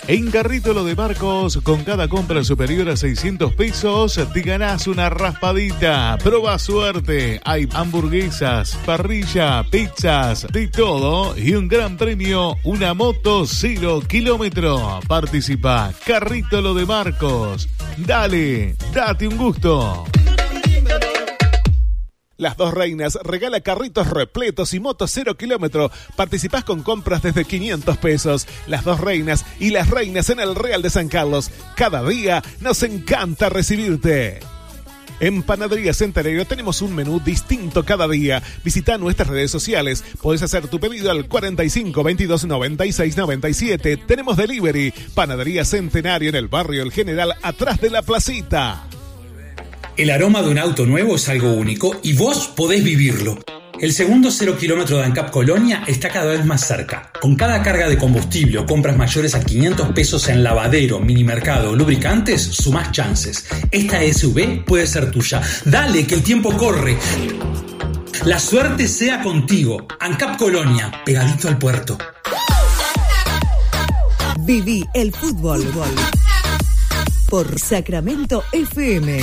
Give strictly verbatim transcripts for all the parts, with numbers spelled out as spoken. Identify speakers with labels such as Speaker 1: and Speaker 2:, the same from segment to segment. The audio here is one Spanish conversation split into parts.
Speaker 1: En Carrito Lo de Marcos, con cada compra superior a seiscientos pesos, te ganás una raspadita. Proba suerte. Hay hamburguesas, parrilla, pizzas, de todo. Y un gran premio, una moto cero kilómetro. Participa, Carrito Lo de Marcos. Dale, date un gusto.
Speaker 2: Las Dos Reinas regala carritos repletos y motos cero kilómetro. Participás con compras desde quinientos pesos. Las Dos Reinas y Las Reinas en el Real de San Carlos. Cada día nos encanta recibirte. En Panadería Centenario tenemos un menú distinto cada día. Visita nuestras redes sociales. Podés hacer tu pedido al cuarenta y cinco, veintidós, noventa y seis, noventa y siete. Tenemos delivery. Panadería Centenario en el barrio El General, atrás de la placita.
Speaker 3: El aroma de un auto nuevo es algo único y vos podés vivirlo. El segundo cero kilómetro de ANCAP Colonia está cada vez más cerca. Con cada carga de combustible o compras mayores a quinientos pesos en lavadero, minimercado o lubricantes, sumás chances. Esta S U V puede ser tuya. Dale, que el tiempo corre. La suerte sea contigo. ANCAP Colonia, pegadito al puerto.
Speaker 4: Viví el fútbol por Sacramento F M.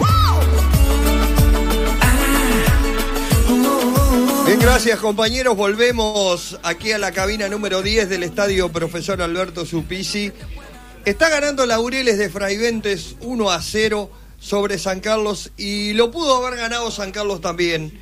Speaker 5: Bien, gracias compañeros, volvemos aquí a la cabina número diez del Estadio Profesor Alberto Supisi. Está ganando Laureles de Fraiventes uno a cero sobre San Carlos y lo pudo haber ganado San Carlos también,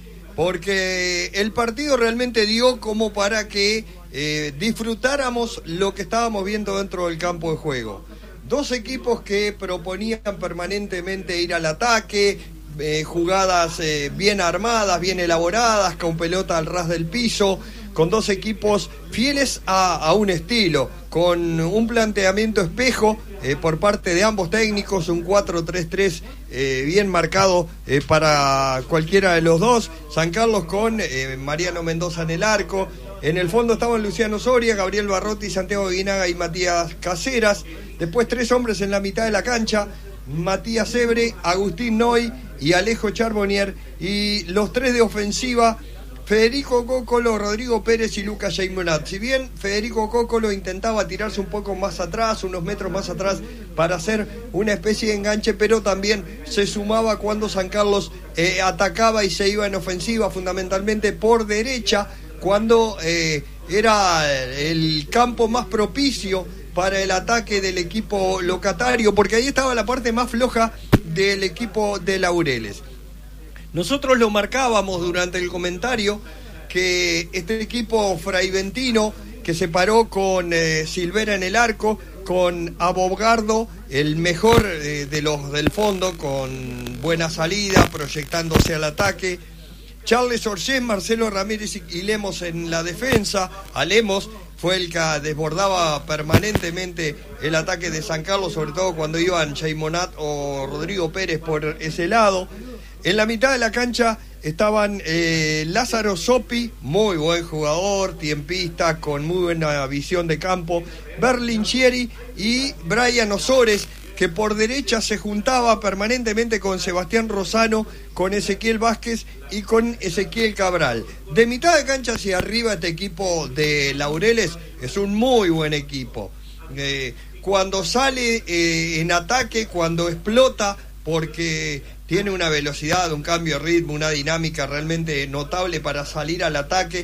Speaker 5: porque el partido realmente dio como para que eh, disfrutáramos lo que estábamos viendo dentro del campo de juego. Dos equipos que proponían permanentemente ir al ataque, Eh, jugadas eh, bien armadas, bien elaboradas, con pelota al ras del piso, con dos equipos fieles a, a un estilo, con un planteamiento espejo eh, por parte de ambos técnicos, un cuatro tres tres eh, bien marcado eh, para cualquiera de los dos. San Carlos con eh, Mariano Mendoza en el arco. En el fondo estaban Luciano Soria, Gabriel Barrotti, Santiago Guinaga y Matías Caseras. Después tres hombres en la mitad de la cancha: Matías Ebre, Agustín Noy y Alejo Charbonnier, y los tres de ofensiva: Federico Cócolo, Rodrigo Pérez y Lucas Jaimonat. Si bien Federico Cócolo intentaba tirarse un poco más atrás, unos metros más atrás, para hacer una especie de enganche, pero también se sumaba cuando San Carlos eh, atacaba y se iba en ofensiva, fundamentalmente por derecha, cuando eh, era el campo más propicio para el ataque del equipo locatario, porque ahí estaba la parte más floja del equipo de Laureles. Nosotros lo marcábamos durante el comentario, que este equipo fraiventino, que se paró con eh, Silvera en el arco, con Abogardo, el mejor eh, de los del fondo, con buena salida, proyectándose al ataque, Charles Orgés, Marcelo Ramírez y Lemos en la defensa. A Lemos fue el que desbordaba permanentemente el ataque de San Carlos, sobre todo cuando iban Jaimonat o Rodrigo Pérez por ese lado. En la mitad de la cancha estaban eh, Lázaro Sopi, muy buen jugador, tiempista, con muy buena visión de campo, Berlinchieri y Brian Osores, que por derecha se juntaba permanentemente con Sebastián Rosano, con Ezequiel Vázquez y con Ezequiel Cabral. De mitad de cancha hacia arriba, este equipo de Laureles es un muy buen equipo. Eh, cuando sale eh, en ataque, cuando explota, porque tiene una velocidad, un cambio de ritmo, una dinámica realmente notable para salir al ataque.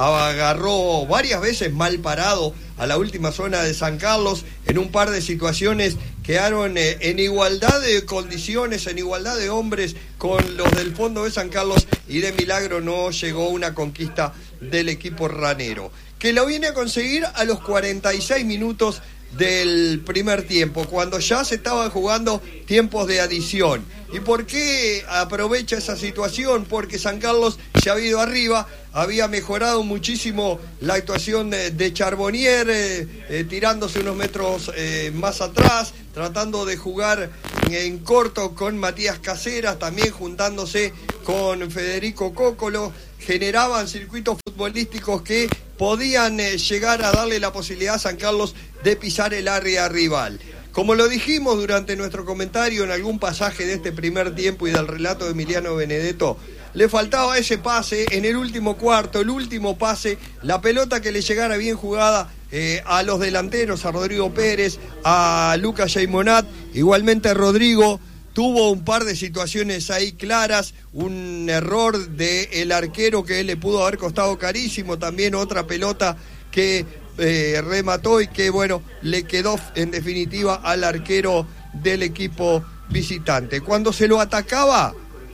Speaker 5: Agarró varias veces mal parado a la última zona de San Carlos, en un par de situaciones quedaron eh, en igualdad de condiciones, en igualdad de hombres con los del fondo de San Carlos, y de milagro no llegó una conquista del equipo ranero, que lo viene a conseguir a los cuarenta y seis minutos del primer tiempo, cuando ya se estaban jugando tiempos de adición. ¿Y por qué aprovecha esa situación? Porque San Carlos se había ido arriba, había mejorado muchísimo la actuación de, de Charbonnier, eh, eh, tirándose unos metros eh, más atrás, tratando de jugar en corto con Matías Caseras, también juntándose con Federico Cócolo. Generaban circuitos futbolísticos que podían eh, llegar a darle la posibilidad a San Carlos de pisar el área rival. Como lo dijimos durante nuestro comentario en algún pasaje de este primer tiempo y del relato de Emiliano Benedetto, le faltaba ese pase en el último cuarto, el último pase, la pelota que le llegara bien jugada eh, a los delanteros, a Rodrigo Pérez, a Lucas Jaimonat. Igualmente Rodrigo tuvo un par de situaciones ahí claras, un error del arquero que le pudo haber costado carísimo, también otra pelota que eh, remató y que, bueno, le quedó en definitiva al arquero del equipo visitante. Cuando se lo atacaba,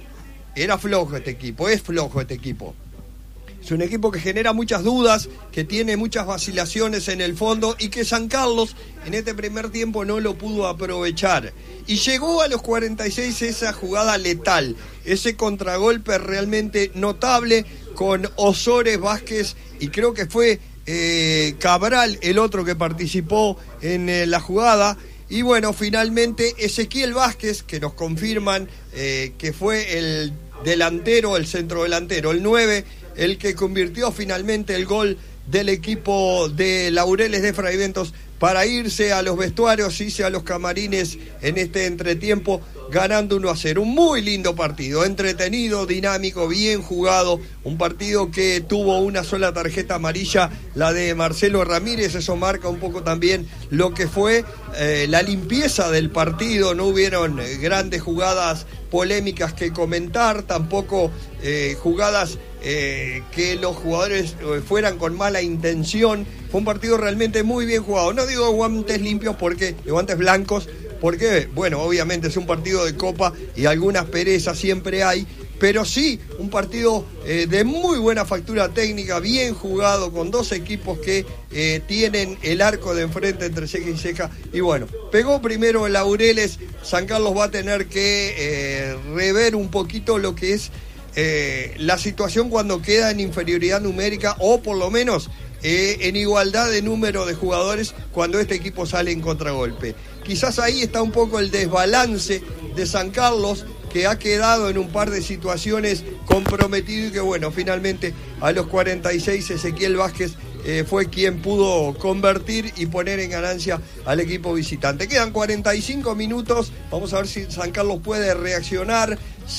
Speaker 5: era flojo este equipo, es flojo este equipo. Es un equipo que genera muchas dudas, que tiene muchas vacilaciones en el fondo y que San Carlos en este primer tiempo no lo pudo aprovechar. Y llegó a los cuarenta y seis esa jugada letal, ese contragolpe realmente notable con Osores, Vázquez y creo que fue eh, Cabral el otro que participó en eh, la jugada. Y bueno, finalmente Ezequiel Vázquez, que nos confirman eh, que fue el delantero, el centrodelantero, el nueve, el que convirtió finalmente el gol del equipo de Laureles de Fraiventos para irse a los vestuarios, irse a los camarines en este entretiempo, ganando uno a cero. Un muy lindo partido, entretenido, dinámico, bien jugado, un partido que tuvo una sola tarjeta amarilla, la de Marcelo Ramírez. Eso marca un poco también lo que fue eh, la limpieza del partido. No hubieron eh, grandes jugadas polémicas que comentar, tampoco eh, jugadas eh, que los jugadores eh, fueran con mala intención. Fue un partido realmente muy bien jugado. No digo guantes limpios, porque de guantes blancos, porque, bueno, obviamente es un partido de Copa y algunas perezas siempre hay, pero sí un partido eh, de muy buena factura técnica, bien jugado, con dos equipos que eh, tienen el arco de enfrente entre ceja y ceja. Y bueno, pegó primero el Laureles. San Carlos va a tener que eh, rever un poquito lo que es eh, la situación cuando queda en inferioridad numérica, o por lo menos Eh, en igualdad de número de jugadores cuando este equipo sale en contragolpe. Quizás ahí está un poco el desbalance de San Carlos, que ha quedado en un par de situaciones comprometido y que, bueno, finalmente a los cuarenta y seis Ezequiel Vázquez eh, fue quien pudo convertir y poner en ganancia al equipo visitante. Quedan cuarenta y cinco minutos, vamos a ver si San Carlos puede reaccionar,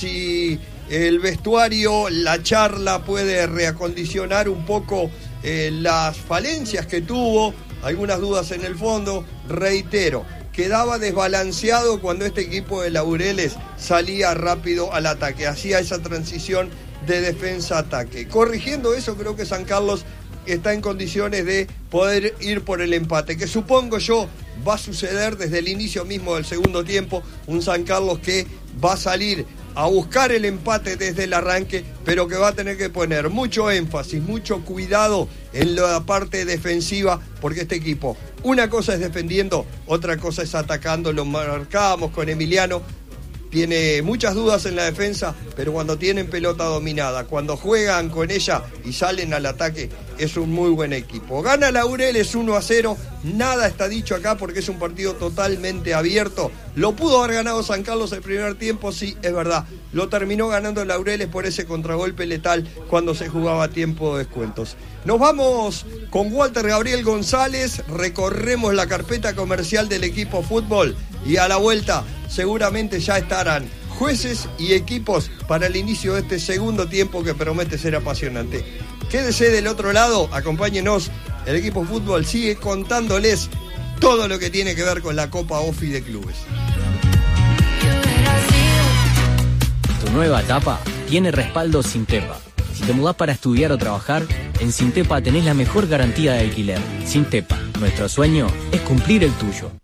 Speaker 5: si el vestuario, la charla puede reacondicionar un poco Eh, las falencias que tuvo, algunas dudas en el fondo. Reitero, quedaba desbalanceado cuando este equipo de Laureles salía rápido al ataque, hacía esa transición de defensa-ataque. Corrigiendo eso, creo que San Carlos está en condiciones de poder ir por el empate, que supongo yo va a suceder desde el inicio mismo del segundo tiempo. Un San Carlos que va a salir a buscar el empate desde el arranque, pero que va a tener que poner mucho énfasis, mucho cuidado en la parte defensiva, porque este equipo, una cosa es defendiendo, otra cosa es atacando. Lo marcábamos con Emiliano, tiene muchas dudas en la defensa, pero cuando tienen pelota dominada, cuando juegan con ella y salen al ataque, es un muy buen equipo. Gana Laureles uno a cero, nada está dicho acá porque es un partido totalmente abierto. Lo pudo haber ganado San Carlos el primer tiempo, sí, es verdad. Lo terminó ganando Laureles por ese contragolpe letal cuando se jugaba a tiempo de descuentos. Nos vamos con Walter Gabriel González, recorremos la carpeta comercial del equipo fútbol y a la vuelta seguramente ya estarán jueces y equipos para el inicio de este segundo tiempo que promete ser apasionante. Quédese del otro lado, acompáñenos, el equipo fútbol sigue contándoles todo lo que tiene que ver con la Copa OFI de Clubes.
Speaker 6: Tu nueva etapa tiene respaldo Sintepa. Si te mudás para estudiar o trabajar, en Sintepa tenés la mejor garantía de alquiler. Sintepa, nuestro sueño es cumplir el tuyo.